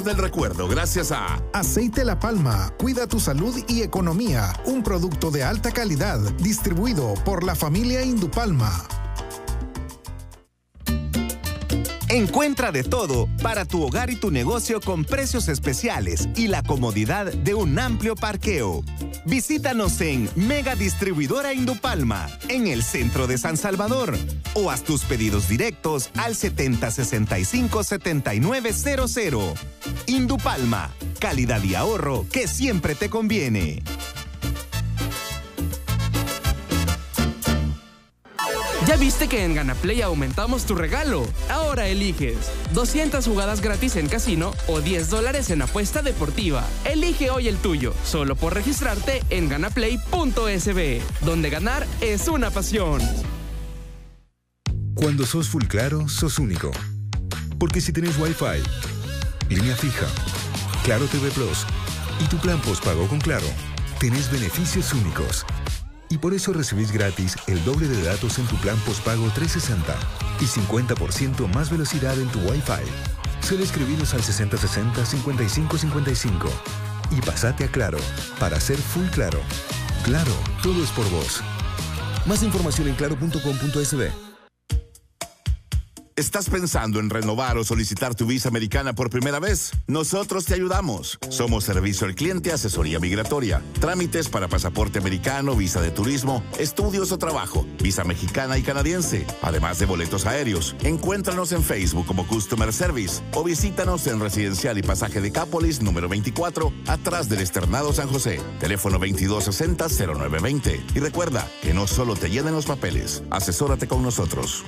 del recuerdo, gracias a Aceite La Palma, cuida tu salud y economía. Un producto de alta calidad, distribuido por la familia Indupalma. Encuentra de todo para tu hogar y tu negocio con precios especiales y la comodidad de un amplio parqueo. Visítanos en Mega Distribuidora Indupalma, en el centro de San Salvador, o haz tus pedidos directos al 7065-7900. Indupalma, calidad y ahorro que siempre te conviene. ¿Ya viste que en Ganaplay aumentamos tu regalo? Ahora eliges 200 jugadas gratis en casino o $10 en apuesta deportiva. Elige hoy el tuyo, solo por registrarte en ganaplay.sb, donde ganar es una pasión. Cuando sos full claro, sos único. Porque si tenés Wi-Fi, línea fija, Claro TV Plus y tu plan postpago con Claro, tenés beneficios únicos. Y por eso recibís gratis el doble de datos en tu plan postpago 360 y 50% más velocidad en tu Wi-Fi. Solo escribinos al 6060-5555 y pasate a Claro para ser full claro. Claro, todo es por vos. Más información en claro.com.sb. ¿Estás pensando en renovar o solicitar tu visa americana por primera vez? Nosotros te ayudamos. Somos servicio al cliente, asesoría migratoria, trámites para pasaporte americano, visa de turismo, estudios o trabajo, visa mexicana y canadiense, además de boletos aéreos. Encuéntranos en Facebook como Customer Service o visítanos en Residencial y Pasaje de Cápolis, número 24, atrás del Externado San José. Teléfono 2260-0920. Y recuerda que no solo te llenen los papeles, asesórate con nosotros.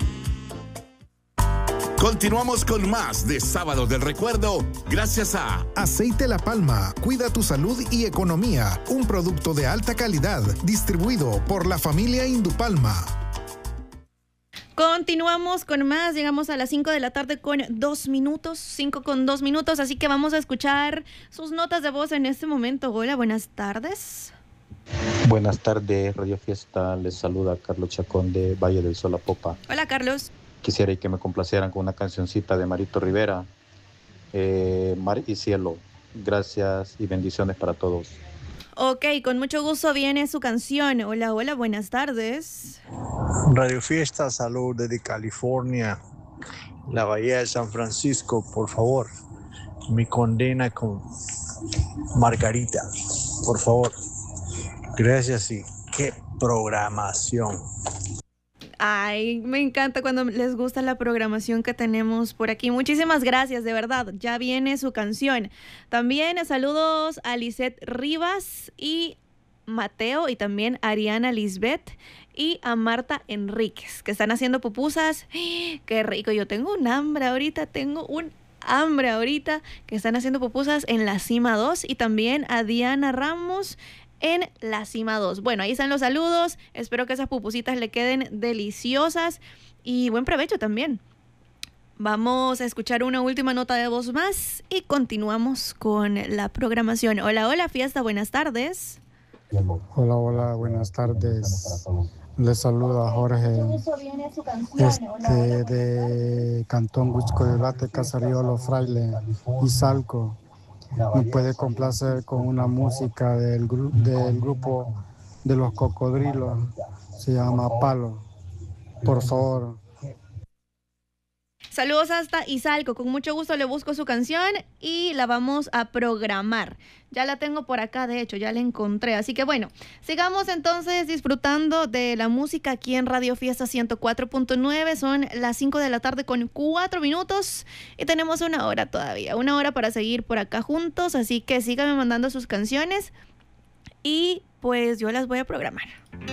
Continuamos con más de Sábado del Recuerdo, gracias a Aceite La Palma, cuida tu salud y economía. Un producto de alta calidad, distribuido por la familia Indupalma. Continuamos con más, llegamos a las 5 de la tarde con 2 minutos, 5 con 2 minutos, así que vamos a escuchar sus notas de voz en este momento. Hola, buenas tardes. Buenas tardes, Radio Fiesta, les saluda Carlos Chacón de Valle del Sol, Popa. Hola, Carlos. Quisiera que me complacieran con una cancioncita de Marito Rivera, Mar y Cielo. Gracias y bendiciones para todos. Ok, con mucho gusto viene su canción. Hola, hola, buenas tardes. Radio Fiesta, salud desde California, la Bahía de San Francisco, por favor. Mi condena con Margarita, por favor. Gracias y qué programación. Ay, me encanta cuando les gusta la programación que tenemos por aquí. Muchísimas gracias, de verdad. Ya viene su canción. También saludos a Lisette Rivas y Mateo y también a Ariana Lisbeth y a Marta Enríquez, que están haciendo pupusas. ¡Qué rico! Yo tengo un hambre ahorita, que están haciendo pupusas en la Cima 2, y también a Diana Ramos en la Cima 2. Bueno, ahí están los saludos. Espero que esas pupusitas le queden deliciosas y buen provecho también. Vamos a escuchar una última nota de voz más y continuamos con la programación. Hola, hola, Fiesta, buenas tardes. Hola, hola, buenas tardes. Les saluda Jorge de Cantón Huixcoyotlate, Casariolo, Fraile y Salco. Me puede complacer con una música del grupo de los Cocodrilos, se llama Palo, por favor. Saludos hasta Izalco, con mucho gusto le busco su canción y la vamos a programar. Ya la tengo por acá, de hecho, ya la encontré. Así que bueno, sigamos entonces disfrutando de la música aquí en Radio Fiesta 104.9. Son las 5 de la tarde con 4 minutos y tenemos una hora todavía, una hora para seguir por acá juntos. Así que síganme mandando sus canciones y pues yo las voy a programar.